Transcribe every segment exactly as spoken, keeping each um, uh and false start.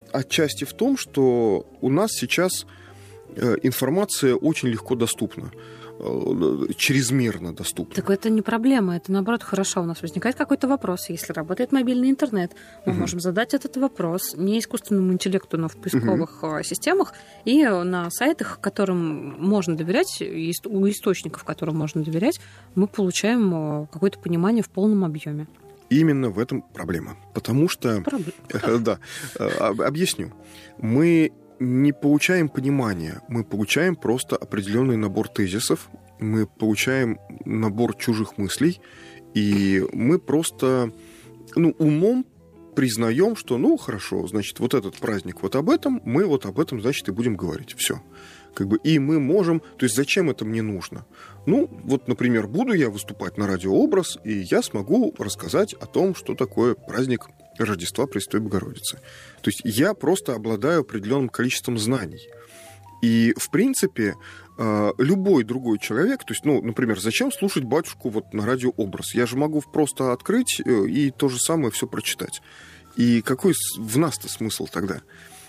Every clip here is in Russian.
отчасти в том, что у нас сейчас информация очень легко доступна, чрезмерно доступна. Так это не проблема, это наоборот хорошо. У нас возникает какой-то вопрос. Если работает мобильный интернет, мы угу. можем задать этот вопрос не искусственному интеллекту, но в поисковых угу. системах и на сайтах, которым можно доверять, у источников, которым можно доверять, мы получаем какое-то понимание в полном объеме. Именно в этом проблема. Потому что... Проблема. Да. Объясню. Мы не получаем понимания, мы получаем просто определенный набор тезисов, мы получаем набор чужих мыслей, и мы просто ну, умом признаем, что, ну, хорошо, значит, вот этот праздник вот об этом, мы вот об этом, значит, и будем говорить. Все. Как бы, и мы можем... То есть зачем это мне нужно? Ну, вот, например, буду я выступать на радио «Образ», и я смогу рассказать о том, что такое праздник Рождества Пресвятой Богородицы. То есть я просто обладаю определенным количеством знаний. И, в принципе, любой другой человек, то есть, ну, например, зачем слушать батюшку вот на радио «Образ»? Я же могу просто открыть и то же самое все прочитать. И какой в нас-то смысл тогда?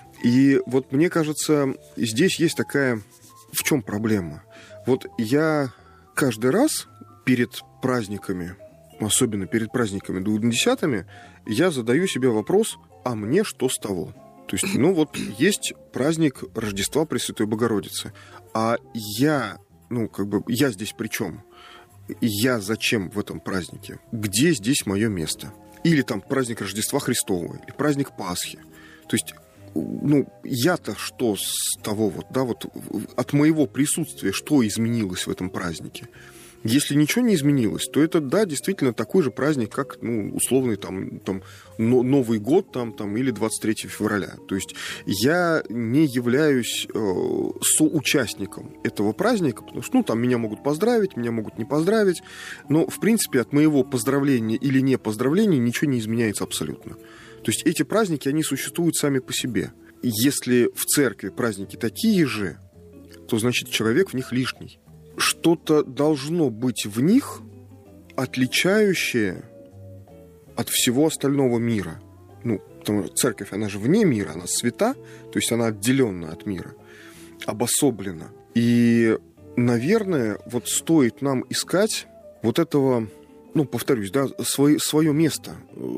И вот мне кажется, здесь есть такая... В чем проблема? Вот я каждый раз перед праздниками, особенно перед праздниками двухдесятыми, я задаю себе вопрос, а мне что с того? То есть, ну вот есть праздник Рождества Пресвятой Богородицы, а я, ну как бы, я здесь при чем? Я зачем в этом празднике? Где здесь мое место? Или там праздник Рождества Христова, или праздник Пасхи. То есть, ну, я-то что с того вот, да, вот от моего присутствия что изменилось в этом празднике? Если ничего не изменилось, то это, да, действительно такой же праздник, как, ну, условный там, там Новый год там, там, или двадцать третьего февраля. То есть я не являюсь э, соучастником этого праздника, потому что, ну, там меня могут поздравить, меня могут не поздравить, но, в принципе, от моего поздравления или не поздравления ничего не изменяется абсолютно. То есть эти праздники, они существуют сами по себе. Если в церкви праздники такие же, то, значит, человек в них лишний. Что-то должно быть в них, отличающее от всего остального мира. Ну, потому что церковь, она же вне мира, она свята, то есть она отделена от мира, обособлена. И, наверное, вот стоит нам искать вот этого, ну, повторюсь, да, свое, свое место.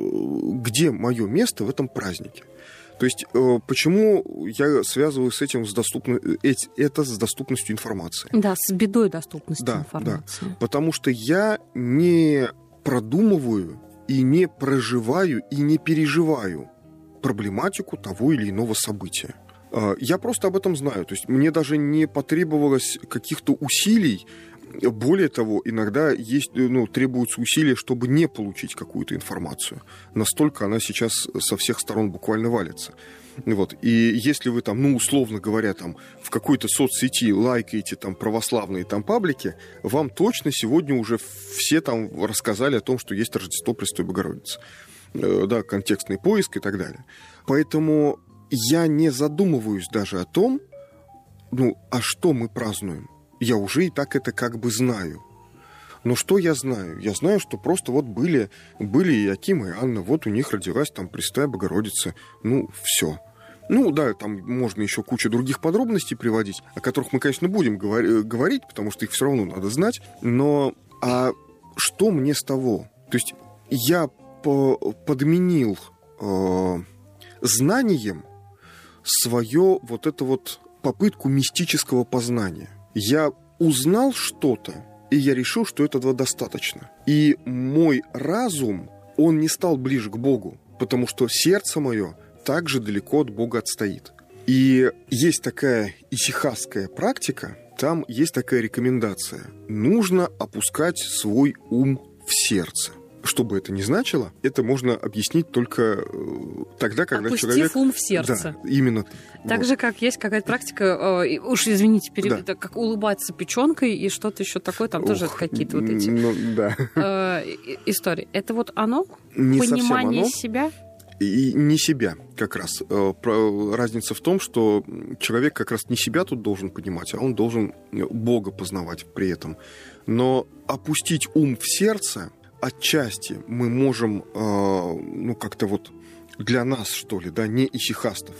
Где мое место в этом празднике? То есть, почему я связываю с этим с доступно... это с доступностью информации? Да, с бедой доступности да, информации. Да. Потому что я не продумываю и не проживаю и не переживаю проблематику того или иного события. Я просто об этом знаю. То есть мне даже не потребовалось каких-то усилий. Более того, иногда есть, ну, требуются усилия, чтобы не получить какую-то информацию. Настолько она сейчас со всех сторон буквально валится. Вот. И если вы там, ну, условно говоря, там, в какой-то соцсети лайкаете там православные там паблики, вам точно сегодня уже все там рассказали о том, что есть Рождество Пресвятой Богородицы. Э, да, контекстный поиск и так далее. Поэтому я не задумываюсь даже о том, ну, а что мы празднуем. Я уже и так это как бы знаю. Но что я знаю? Я знаю, что просто вот были, были Иоаким и Анна, вот у них родилась там Пресвятая Богородица. Ну, все. Ну, да, там можно еще кучу других подробностей приводить, о которых мы, конечно, будем говор- говорить, потому что их все равно надо знать. Но а что мне с того? То есть я по- подменил э- знанием свое вот это вот попытку мистического познания. Я узнал что-то, и я решил, что этого достаточно. И мой разум, он не стал ближе к Богу, потому что сердце мое также далеко от Бога отстоит. И есть такая исихасская практика, там есть такая рекомендация. Нужно опускать свой ум в сердце. Что бы это ни значило, это можно объяснить только тогда, когда Опустив человек... Опустив ум в сердце. Да, именно. Так вот. Же, как есть какая-то практика, э, уж извините, перед... да. как улыбаться печенкой и что-то еще такое, там Ух, тоже какие-то вот эти ну, да. э, истории. Это вот оно? Не Понимание оно. себя? И не себя как раз. Разница в том, что человек как раз не себя тут должен понимать, а он должен Бога познавать при этом. Но опустить ум в сердце... Отчасти мы можем, э, ну, как-то вот для нас, что ли, да, не исихастов,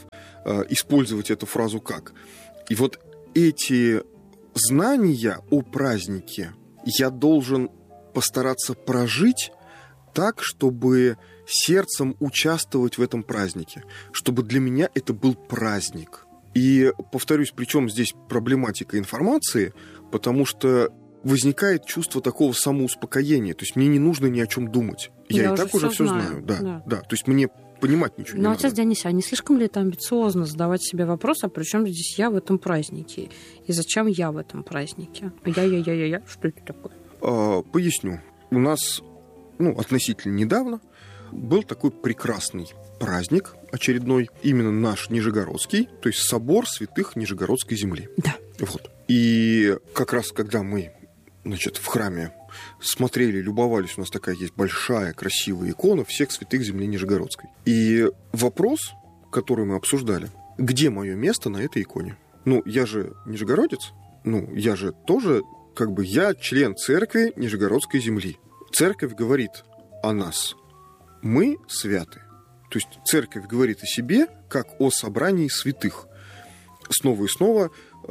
э, использовать эту фразу как. И вот эти знания о празднике я должен постараться прожить так, чтобы сердцем участвовать в этом празднике, чтобы для меня это был праздник. И, повторюсь, причем здесь проблематика информации, потому что возникает чувство такого самоуспокоения, то есть мне не нужно ни о чем думать. Я, я и так уже все знаю. знаю. Да, да. Да, то есть мне понимать ничего не Но, надо. отец Дионисий, а не слишком ли это амбициозно задавать себе вопрос, а при чем здесь я в этом празднике? И зачем я в этом празднике? Я-я-я-я-я, что это такое? А, поясню. У нас, ну, относительно недавно был такой прекрасный праздник очередной, именно наш Нижегородский, то есть собор святых Нижегородской земли. Да. Вот. И как раз когда мы, значит, в храме смотрели, любовались, у нас такая есть большая, красивая икона всех святых земли Нижегородской. И вопрос, который мы обсуждали, где мое место на этой иконе? Ну, я же нижегородец, ну, я же тоже, как бы, я член церкви Нижегородской земли. Церковь говорит о нас. Мы святы. То есть церковь говорит о себе, как о собрании святых. Снова и снова,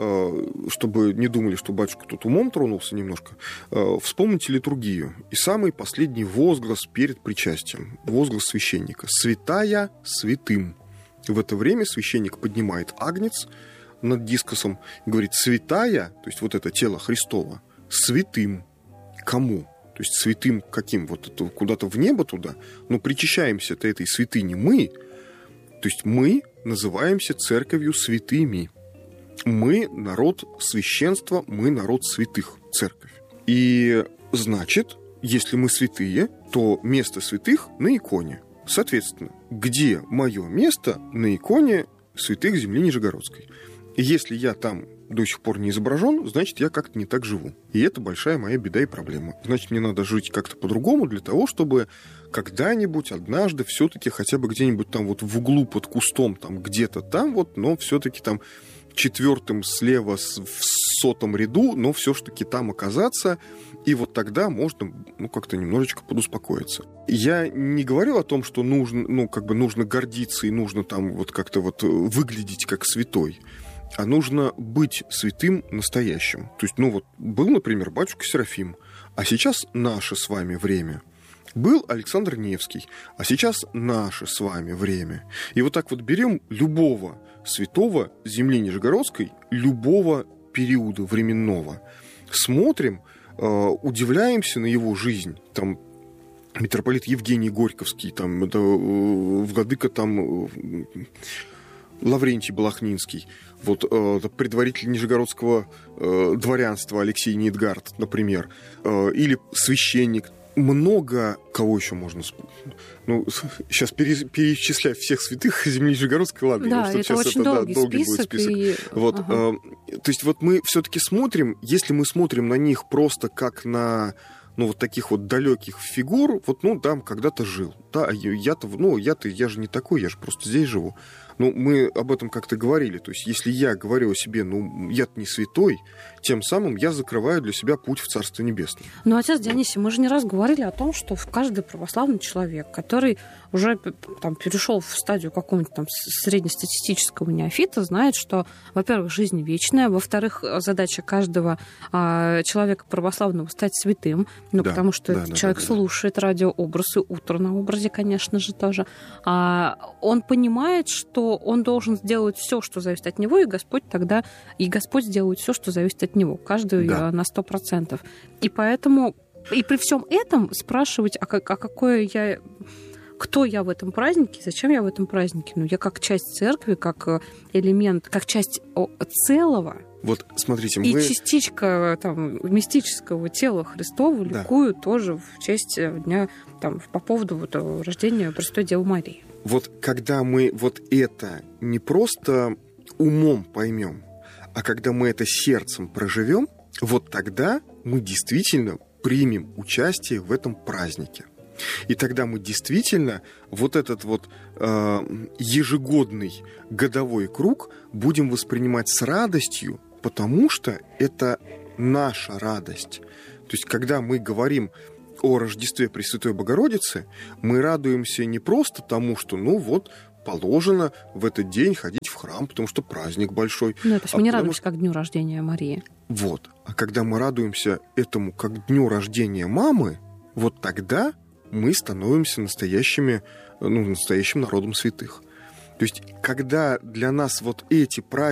чтобы не думали, что батюшка тут умом тронулся немножко, вспомните литургию. И самый последний возглас перед причастием, возглас священника. «Святая святым». В это время священник поднимает агнец над дискосом и говорит: «Святая», то есть вот это тело Христово, святым. Кому? То есть святым каким? Вот это куда-то в небо туда. Но причащаемся-то этой святыни мы. То есть мы называемся церковью святыми. Мы народ священства, мы народ святых, церковь. И значит, если мы святые, то место святых на иконе. Соответственно, где мое место на иконе святых земли Нижегородской? И если я там до сих пор не изображен, значит, я как-то не так живу. И это большая моя беда и проблема. Значит, мне надо жить как-то по-другому для того, чтобы когда-нибудь, однажды, все-таки хотя бы где-нибудь там вот в углу под кустом, там где-то там вот, но все-таки там четвертым слева в сотом ряду, но все-таки там оказаться, и вот тогда можно, ну, как-то немножечко подуспокоиться. Я не говорю о том, что нужно, ну, как бы нужно гордиться и нужно там вот как-то вот выглядеть как святой, а нужно быть святым настоящим. То есть, ну вот, был, например, батюшка Серафим, а сейчас наше с вами время. Был Александр Невский, а сейчас наше с вами время. И вот так вот берем любого святого земли Нижегородской, любого периода временного, смотрим, э, удивляемся на его жизнь. Там митрополит Евгений Горьковский, там, это, э, владыка там... Э, Лаврентий Балахнинский, вот, э, предводитель нижегородского э, дворянства Алексей Нидгард, например, э, или священник. Много кого еще можно... Ну, сейчас пере, перечислять всех святых земли Нижегородской, ладно, да, потому что это сейчас очень это долгий, да, долгий список. будет список. И... Вот, ага. э, то есть вот мы все-таки смотрим, если мы смотрим на них просто как на... ну, вот таких вот далеких фигур, вот, ну, там когда-то жил. Да, я-то, ну, я-то, я же не такой, я же просто здесь живу. Ну, мы об этом как-то говорили. То есть, если я говорю о себе, ну, я-то не святой, тем самым я закрываю для себя путь в Царство Небесное. Ну, отец Дионисий, мы же не раз говорили о том, что каждый православный человек, который уже там перешел в стадию какого-нибудь там среднестатистического неофита, знает, что, во-первых, жизнь вечная, во-вторых, задача каждого а, человека православного стать святым, ну, да, потому что да, человек да, да, слушает да. радиообраз, и утро на образе, конечно же, тоже. А, он понимает, что он должен сделать все, что зависит от него, и Господь тогда, и Господь сделает все, что зависит от него, каждый да. на сто процентов. И поэтому, и при всем этом спрашивать, а, как, а какое я... кто я в этом празднике, зачем я в этом празднике? Ну, я как часть церкви, как элемент, как часть целого. Вот, смотрите, и мы... частичка там, мистического тела Христова да. ликую тоже в честь дня, там, по поводу вот, рождения Пресвятой Девы Марии. Вот когда мы вот это не просто умом поймем, а когда мы это сердцем проживем, вот тогда мы действительно примем участие в этом празднике. И тогда мы действительно вот этот вот э, ежегодный годовой круг будем воспринимать с радостью, потому что это наша радость. То есть, когда мы говорим о Рождестве Пресвятой Богородицы, мы радуемся не просто тому, что, ну вот, положено в этот день ходить в храм, потому что праздник большой. Ну, то есть а мы не потому... радуемся как дню рождения Марии. Вот. А когда мы радуемся этому как дню рождения мамы, вот тогда мы становимся настоящими, ну, настоящим народом святых. То есть, когда для нас вот эти праздники